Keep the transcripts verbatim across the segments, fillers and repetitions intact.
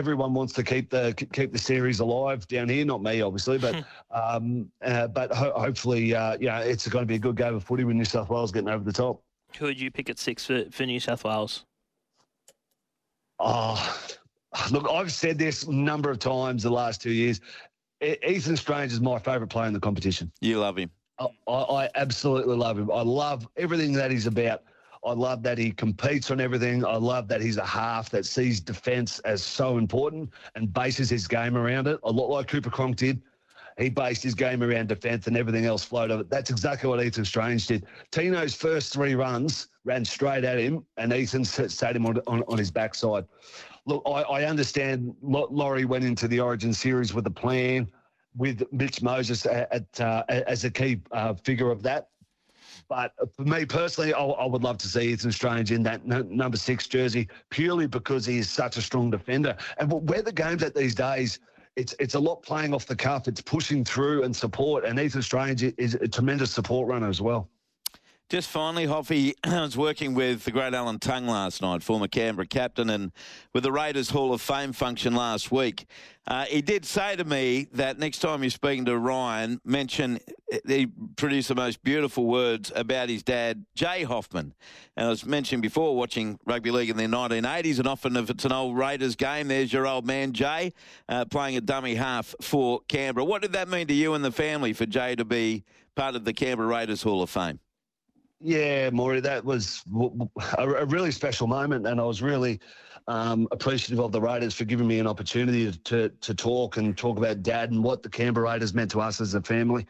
everyone wants to keep the keep the series alive down here. Not me, obviously, but um, uh, but ho- hopefully, uh, yeah, it's going to be a good game of footy with New South Wales getting over the top. Who would you pick at six for, for New South Wales? Oh, look, I've said this a number of times the last two years. E- Ethan Strange is my favourite player in the competition. You love him. I, I, I absolutely love him. I love everything that he's about. I love that he competes on everything. I love that he's a half that sees defence as so important and bases his game around it, a lot like Cooper Cronk did. He based his game around defence and everything else flowed of it. That's exactly what Ethan Strange did. Tino's first three runs ran straight at him, and Ethan sat him on, on, on his backside. Look, I, I understand Laurie went into the Origin series with a plan, with Mitch Moses at, uh, as a key uh, figure of that. But for me personally, I, I would love to see Ethan Strange in that n- number six jersey purely because he is such a strong defender. And where the game's at these days, it's it's a lot playing off the cuff. It's pushing through and support. And Ethan Strange is a tremendous support runner as well. Just finally, Hoffy, I was working with the great Alan Tongue last night, former Canberra captain, and with the Raiders Hall of Fame function last week. Uh, he did say to me that next time you're speaking to Ryan, mention, he produced the most beautiful words about his dad, Jay Hoffman. And I was mentioning before, watching rugby league in the nineteen eighties, and often if it's an old Raiders game, there's your old man, Jay, uh, playing a dummy half for Canberra. What did that mean to you and the family for Jay to be part of the Canberra Raiders Hall of Fame? Yeah, Maury, that was a, a really special moment, and I was really um, appreciative of the Raiders for giving me an opportunity to to talk and talk about Dad and what the Canberra Raiders meant to us as a family.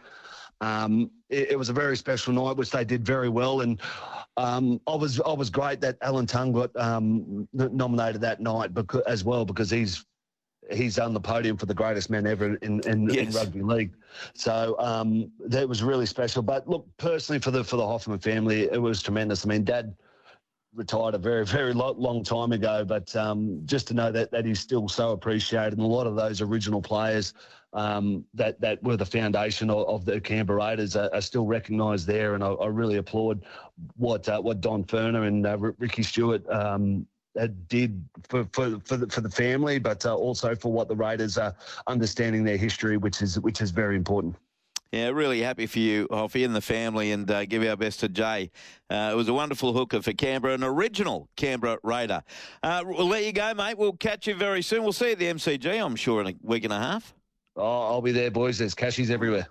Um, it, it was a very special night, which they did very well, and um, I was I was great that Alan Tongue got um, nominated that night because, as well because he's. He's on the podium for the greatest man ever in, in, yes. in rugby league. So um, that was really special. But look, personally for the for the Hoffman family, it was tremendous. I mean, Dad retired a very, very long, long time ago, but um, just to know that that he's still so appreciated. And a lot of those original players um, that, that were the foundation of, of the Canberra Raiders are, are still recognised there. And I, I really applaud what uh, what Don Ferner and uh, Ricky Stewart um Uh, did for for for the, for the family, but uh, also for what the Raiders are understanding their history, which is which is very important. Yeah, really happy for you, Hoffy, and the family, and uh, give our best to Jay. Uh, it was a wonderful hooker for Canberra, an original Canberra Raider. Uh, we'll let you go, mate. We'll catch you very soon. We'll see you at the M C G, I'm sure, in a week and a half. Oh, I'll be there, boys. There's cashies everywhere.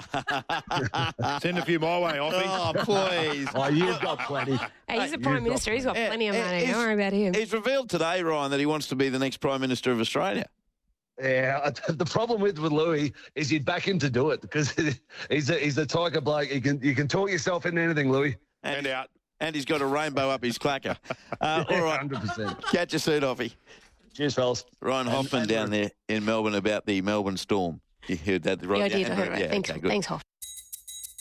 Send a few my way, Offie. Oh, please. Oh, you've got plenty. Hey, he's the Prime Minister. He's got Yeah, plenty of yeah, money. he's- Don't worry about him. He's revealed today, Ryan, that he wants to be the next Prime Minister of Australia. Yeah, the problem with, with Louis is you'd back him to do it because he's a, he's a tiger bloke. You can you can talk yourself into anything, Louis. And, And out. And he's got a rainbow up his clacker. Uh, all right. one hundred percent. Catch you soon, Hoffy. Cheers, fellas. Ryan Hoffman and- down there in Melbourne about the Melbourne Storm. You heard that, right? Yeah, I did. I heard Yeah, about it. Thanks, okay, good. thanks, Hoff.